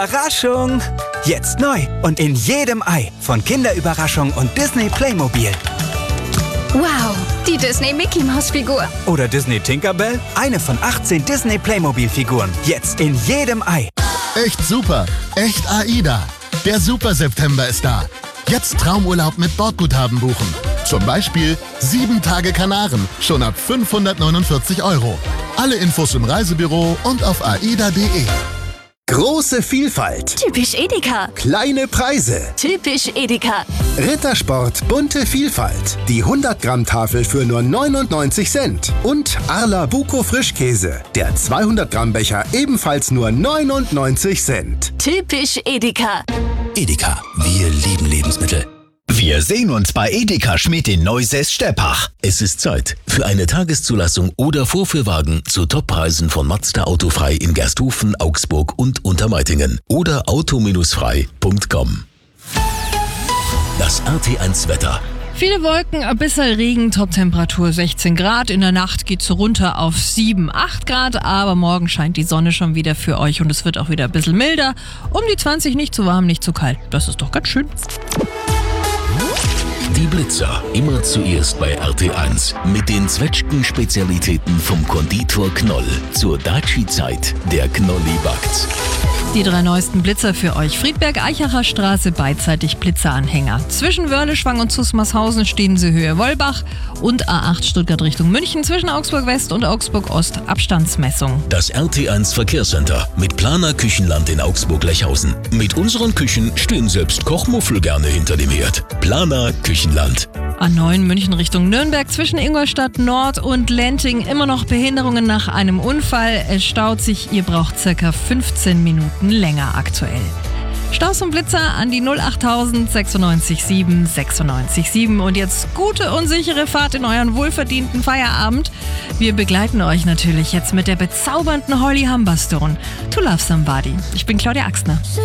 Überraschung! Jetzt neu und in jedem Ei von Kinderüberraschung und Disney Playmobil. Wow, die Disney Mickey Maus Figur. Oder Disney Tinkerbell, eine von 18 Disney Playmobil Figuren. Jetzt in jedem Ei. Echt super, echt AIDA. Der Super September ist da. Jetzt Traumurlaub mit Bordguthaben buchen. Zum Beispiel 7 Tage Kanaren, schon ab 549 €. Alle Infos im Reisebüro und auf aida.de. Große Vielfalt. Typisch Edeka. Kleine Preise. Typisch Edeka. Rittersport bunte Vielfalt. Die 100-Gramm-Tafel für nur 99 Cent. Und Arla Buko Frischkäse. Der 200-Gramm-Becher ebenfalls nur 99 Cent. Typisch Edeka. Edeka, wir lieben Lebensmittel. Wir sehen uns bei Edeka Schmidt in Neusäß-Steppach. Es ist Zeit für eine Tageszulassung oder Vorführwagen zu Toppreisen von Mazda Autofrei in Gersthofen, Augsburg und Untermeitingen oder auto-frei.com. Das RT1 Wetter. Viele Wolken, ein bisschen Regen, Toptemperatur 16 Grad. In der Nacht geht's runter auf 7, 8 Grad, aber morgen scheint die Sonne schon wieder für euch und es wird auch wieder ein bisschen milder. Um die 20, nicht zu warm, nicht zu kalt. Das ist doch ganz schön. Die Blitzer, immer zuerst bei RT1 mit den Zwetschgen-Spezialitäten vom Konditor Knoll. Zur Daci-Zeit, der Knolli backt. Die 3 neuesten Blitzer für euch. Friedberg-Eichacher Straße, beidseitig Blitzeranhänger. Zwischen Wörleschwang und Zusmarshausen stehen sie Höhe Wollbach und A8 Stuttgart Richtung München zwischen Augsburg West und Augsburg Ost Abstandsmessung. Das RT1 Verkehrscenter mit Planer Küchenland in Augsburg-Lechhausen. Mit unseren Küchen stehen selbst Kochmuffel gerne hinter dem Herd. Planer Küchenland. A9 München Richtung Nürnberg zwischen Ingolstadt Nord und Lenting immer noch Behinderungen nach einem Unfall. Es staut sich, ihr braucht circa 15 Minuten länger aktuell. Staus und Blitzer an die 08000 96 7 96 7 und jetzt gute und sichere Fahrt in euren wohlverdienten Feierabend. Wir begleiten euch natürlich jetzt mit der bezaubernden Holly Humberstone. To Love Somebody. Ich bin Claudia Axner.